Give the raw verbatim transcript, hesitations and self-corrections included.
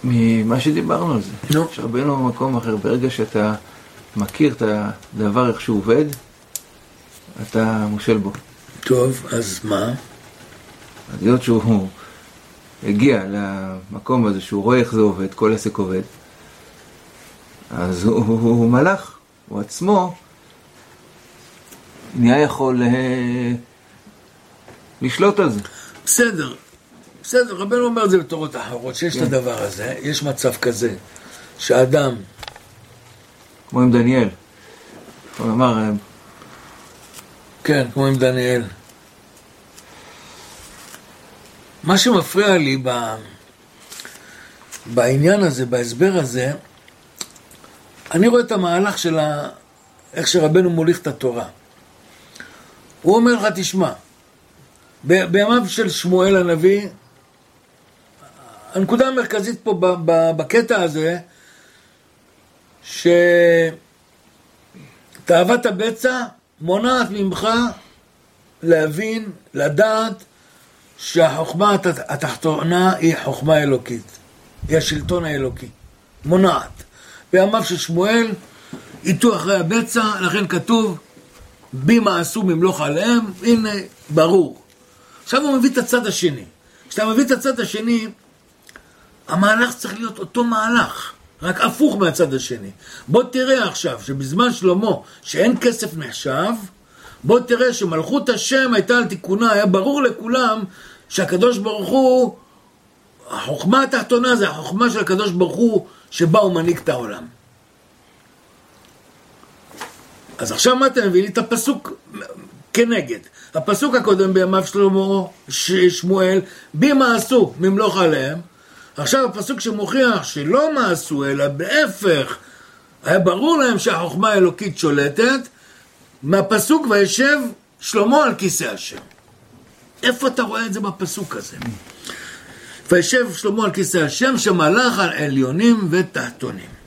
ממה שדיברנו על זה. נו. שרבנו במקום אחר, ברגע שאתה מכיר את הדבר איך שהוא עובד, אתה מושל בו. טוב, אז מה? אז להיות שהוא הגיע למקום הזה, שהוא רואה איך זה עובד, כל עסק עובד, אז הוא, הוא, הוא מלאך, הוא עצמו נהיה יכול אה, לשלוט על זה. בסדר, בסדר, רבנו אומר את זה בתורות אחרות, שיש כן. את הדבר הזה, יש מצב כזה, שאדם... כמו עם דניאל. הוא אמר... כן, כמו עם דניאל. מה שמפריע לי ב... בעניין הזה, בהסבר הזה, אני רואה את המהלך של ה... איך שרבנו מוליך את התורה. הוא אומר לך, תשמע, ב... בימיו של שמואל הנביא, הנקודה המרכזית פה ב... ב... בקטע הזה, שתאוות הבצע מונעת ממך להבין, לדעת, שהחוכמה התחתונה היא חוכמה אלוקית, היא השלטון האלוקי, מונעת. בימיו של שמואל, איתו אחרי הבצע, לכן כתוב, בימה עשו ממלוך עליהם, הנה, ברור. עכשיו הוא מביא את הצד השני. כשאתה מביא את הצד השני, המהלך צריך להיות אותו מהלך, רק הפוך מהצד השני. בוא תראה עכשיו, שבזמן שלמה, שאין כסף נחשב, בוא תראה שמלכות השם הייתה על תיקונה, היה ברור לכולם שהקדוש ברוך הוא, החוכמה התחתונה זה החוכמה של הקדוש ברוך הוא שבה הוא מנהיג את העולם. אז עכשיו מה אתה מביא לי? את הפסוק כנגד. הפסוק הקודם בימיו שלמה שמואל, בימה עשו ממלוך עליהם. עכשיו הפסוק שמוכיח שלא מה עשו, אלא בהפך, היה ברור להם שהחוכמה האלוקית שולטת, מהפסוק וישב שלמה על כיסא השם. איפה אתה רואה את זה בפסוק הזה? וישב שלמה על כיסא השם שמלך על עליונים ותחתונים.